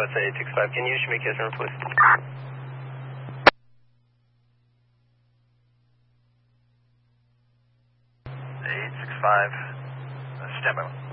USA 865. Can you issue me a case number, please? 865. Stand by.